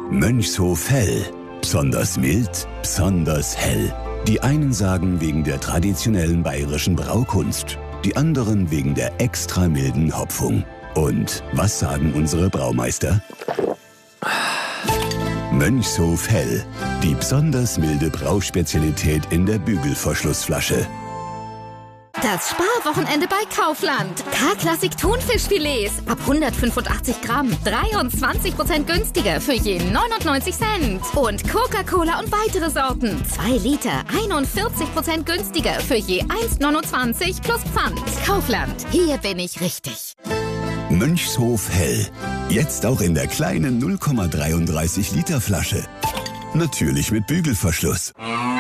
Mönchshof Hell. Besonders mild, besonders hell. Die einen sagen wegen der traditionellen bayerischen Braukunst, die anderen wegen der extra milden Hopfung. Und was sagen unsere Braumeister? Mönchshof Hell. Die besonders milde Brauspezialität in der Bügelverschlussflasche. Das Sparwochenende bei Kaufland. K-Klassik Thunfischfilets ab 185 Gramm. 23% günstiger für je 99 Cent. Und Coca-Cola und weitere Sorten. 2 Liter, 41% günstiger für je 1,29 plus Pfand. Kaufland, hier bin ich richtig. Mönchshof Hell. Jetzt auch in der kleinen 0,33 Liter Flasche. Natürlich mit Bügelverschluss.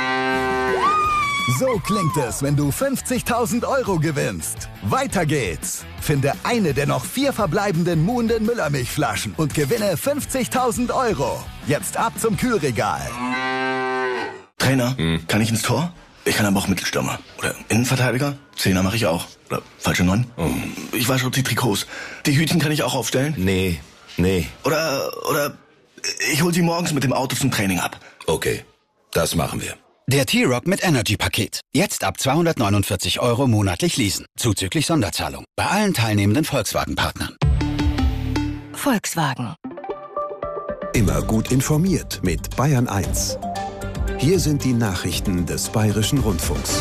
So klingt es, wenn du 50.000 € gewinnst. Weiter geht's. Finde eine der noch 4 verbleibenden Muhnden Müllermilchflaschen und gewinne 50.000 €. Jetzt ab zum Kühlregal. Trainer, kann ich ins Tor? Ich kann aber auch Mittelstürmer. Oder Innenverteidiger? Zehner mache ich auch. Oder falsche 9? Ich wasche die Trikots. Die Hütchen kann ich auch aufstellen? Nee. Oder ich hol sie morgens mit dem Auto zum Training ab. Okay, das machen wir. Der T-Rock mit Energy-Paket. Jetzt ab 249 € monatlich leasen. Zuzüglich Sonderzahlung. Bei allen teilnehmenden Volkswagen-Partnern. Volkswagen. Immer gut informiert mit Bayern 1. Hier sind die Nachrichten des Bayerischen Rundfunks.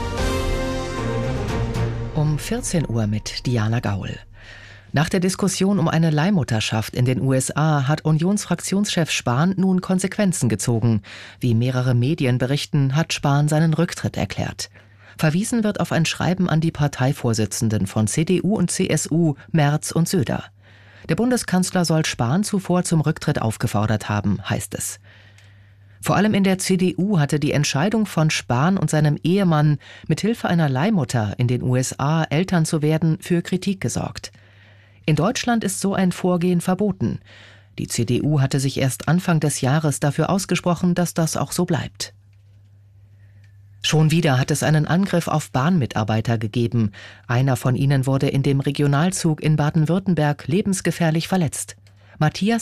Um 14 Uhr mit Diana Gaul. Nach der Diskussion um eine Leihmutterschaft in den USA hat Unionsfraktionschef Spahn nun Konsequenzen gezogen. Wie mehrere Medien berichten, hat Spahn seinen Rücktritt erklärt. Verwiesen wird auf ein Schreiben an die Parteivorsitzenden von CDU und CSU, Merz und Söder. Der Bundeskanzler soll Spahn zuvor zum Rücktritt aufgefordert haben, heißt es. Vor allem in der CDU hatte die Entscheidung von Spahn und seinem Ehemann, mithilfe einer Leihmutter in den USA Eltern zu werden, für Kritik gesorgt. In Deutschland ist so ein Vorgehen verboten. Die CDU hatte sich erst Anfang des Jahres dafür ausgesprochen, dass das auch so bleibt. Schon wieder hat es einen Angriff auf Bahnmitarbeiter gegeben. Einer von ihnen wurde in dem Regionalzug in Baden-Württemberg lebensgefährlich verletzt. Matthias